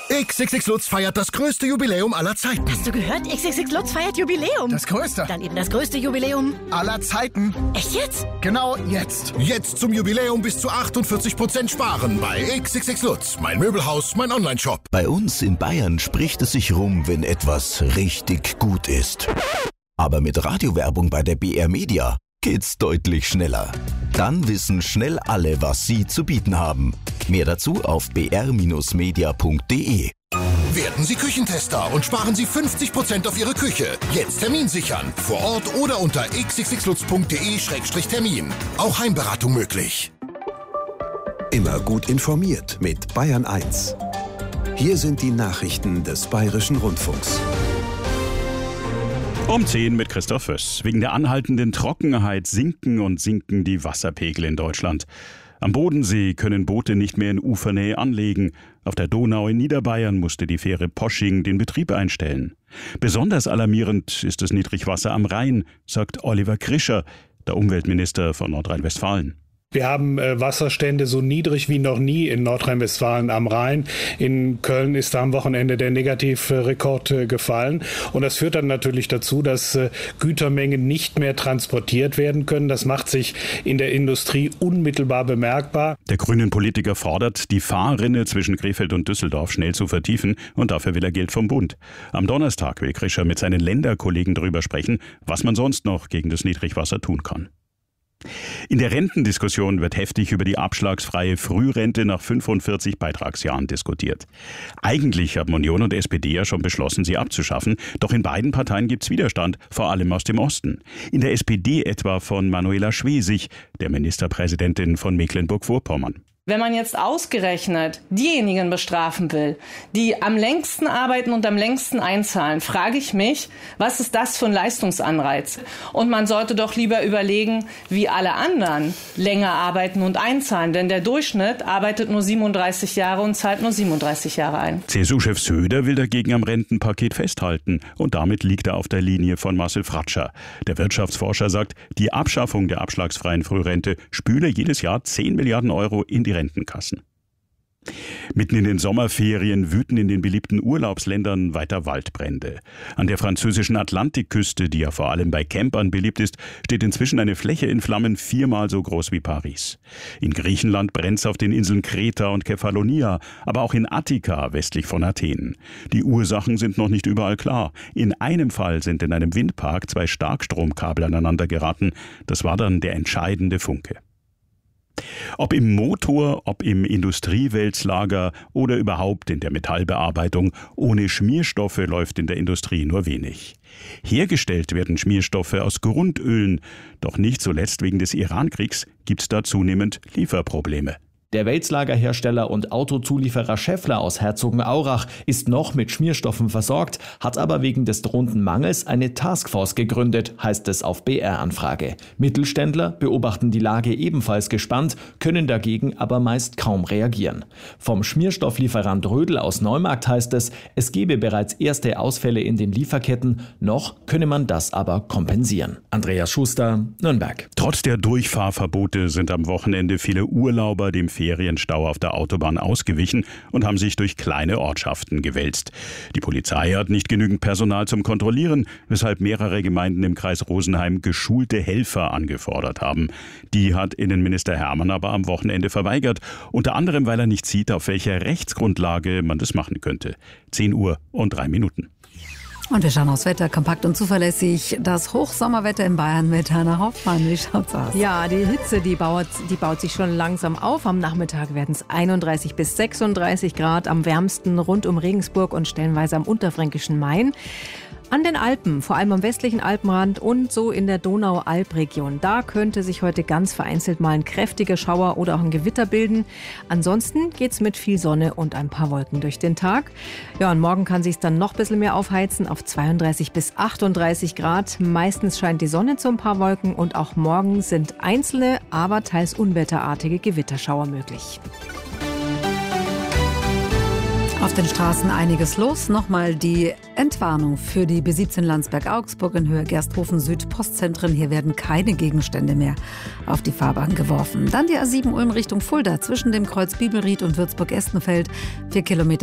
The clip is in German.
XXX Lutz feiert das größte Jubiläum aller Zeiten. Hast du gehört? XXX Lutz feiert Jubiläum. Das größte. Dann eben das größte Jubiläum aller Zeiten. Echt jetzt? Genau jetzt. Jetzt zum Jubiläum bis zu 48% sparen bei XXX Lutz. Mein Möbelhaus, mein Onlineshop. Bei uns in Bayern spricht es sich rum, wenn etwas richtig gut ist. Aber mit Radiowerbung bei der BR Media geht's deutlich schneller. Dann wissen schnell alle, was sie zu bieten haben. Mehr dazu auf br-media.de. Werden Sie Küchentester und sparen Sie 50% auf Ihre Küche. Jetzt Termin sichern. Vor Ort oder unter xxxlutz.de/termin. Auch Heimberatung möglich. Immer gut informiert mit Bayern 1. Hier sind die Nachrichten des Bayerischen Rundfunks. Um 10 mit Christoph Föss. Wegen der anhaltenden Trockenheit sinken die Wasserpegel in Deutschland. Am Bodensee können Boote nicht mehr in Ufernähe anlegen. Auf der Donau in Niederbayern musste die Fähre Posching den Betrieb einstellen. Besonders alarmierend ist das Niedrigwasser am Rhein, sagt Oliver Krischer, der Umweltminister von Nordrhein-Westfalen. Wir haben Wasserstände so niedrig wie noch nie in Nordrhein-Westfalen am Rhein. In Köln ist da am Wochenende der Negativrekord gefallen. Und das führt dann natürlich dazu, dass Gütermengen nicht mehr transportiert werden können. Das macht sich in der Industrie unmittelbar bemerkbar. Der grünen Politiker fordert, die Fahrrinne zwischen Krefeld und Düsseldorf schnell zu vertiefen. Und dafür will er Geld vom Bund. Am Donnerstag will Krischer mit seinen Länderkollegen darüber sprechen, was man sonst noch gegen das Niedrigwasser tun kann. In der Rentendiskussion wird heftig über die abschlagsfreie Frührente nach 45 Beitragsjahren diskutiert. Eigentlich haben Union und SPD ja schon beschlossen, sie abzuschaffen. Doch in beiden Parteien gibt's Widerstand, vor allem aus dem Osten. In der SPD etwa von Manuela Schwesig, der Ministerpräsidentin von Mecklenburg-Vorpommern. Wenn man jetzt ausgerechnet diejenigen bestrafen will, die am längsten arbeiten und am längsten einzahlen, frage ich mich, was ist das für ein Leistungsanreiz? Und man sollte doch lieber überlegen, wie alle anderen länger arbeiten und einzahlen. Denn der Durchschnitt arbeitet nur 37 Jahre und zahlt nur 37 Jahre ein. CSU-Chef Söder will dagegen am Rentenpaket festhalten. Und damit liegt er auf der Linie von Marcel Fratscher. Der Wirtschaftsforscher sagt, die Abschaffung der abschlagsfreien Frührente spüle jedes Jahr 10 Milliarden Euro in die Rentenkassen. Mitten in den Sommerferien wüten in den beliebten Urlaubsländern weiter Waldbrände. An der französischen Atlantikküste, die ja vor allem bei Campern beliebt ist, steht inzwischen eine Fläche in Flammen 4-mal so groß wie Paris. In Griechenland brennt's auf den Inseln Kreta und Kefalonia, aber auch in Attika westlich von Athen. Die Ursachen sind noch nicht überall klar. In einem Fall sind in einem Windpark 2 Starkstromkabel aneinander geraten. Das war dann der entscheidende Funke. Ob im Motor, ob im Industriewälzlager oder überhaupt in der Metallbearbeitung, ohne Schmierstoffe läuft in der Industrie nur wenig. Hergestellt werden Schmierstoffe aus Grundölen, doch nicht zuletzt wegen des Irankriegs gibt's da zunehmend Lieferprobleme. Der Wälzlagerhersteller und Autozulieferer Schaeffler aus Herzogenaurach ist noch mit Schmierstoffen versorgt, hat aber wegen des drohenden Mangels eine Taskforce gegründet, heißt es auf BR-Anfrage. Mittelständler beobachten die Lage ebenfalls gespannt, können dagegen aber meist kaum reagieren. Vom Schmierstofflieferant Rödel aus Neumarkt heißt es, es gebe bereits erste Ausfälle in den Lieferketten, noch könne man das aber kompensieren. Andreas Schuster, Nürnberg. Trotz der Durchfahrverbote sind am Wochenende viele Urlauber dem Ferienstau auf der Autobahn ausgewichen und haben sich durch kleine Ortschaften gewälzt. Die Polizei hat nicht genügend Personal zum Kontrollieren, weshalb mehrere Gemeinden im Kreis Rosenheim geschulte Helfer angefordert haben. Die hat Innenminister Hermann aber am Wochenende verweigert, unter anderem, weil er nicht sieht, auf welcher Rechtsgrundlage man das machen könnte. 10 Uhr und 3 Minuten. Und wir schauen aufs Wetter, kompakt und zuverlässig. Das Hochsommerwetter in Bayern mit Hanna Hoffmann. Wie schaut's aus? Ja, die Hitze, die baut sich schon langsam auf. Am Nachmittag werden es 31 bis 36 Grad, am wärmsten rund um Regensburg und stellenweise am unterfränkischen Main. An den Alpen, vor allem am westlichen Alpenrand und so in der Donau-Alp-Region. Da könnte sich heute ganz vereinzelt mal ein kräftiger Schauer oder auch ein Gewitter bilden. Ansonsten geht's mit viel Sonne und ein paar Wolken durch den Tag. Ja, und morgen kann sich's dann noch ein bisschen mehr aufheizen auf 32 bis 38 Grad. Meistens scheint die Sonne zu ein paar Wolken und auch morgen sind einzelne, aber teils unwetterartige Gewitterschauer möglich. Auf den Straßen einiges los. Nochmal die Entwarnung für die B17 Landsberg-Augsburg in Höhe Gersthofen Süd Postzentren. Hier werden keine Gegenstände mehr auf die Fahrbahn geworfen. Dann die A7 Ulm Richtung Fulda zwischen dem Kreuz Bibelried und Würzburg-Estenfeld. 4 Kilometer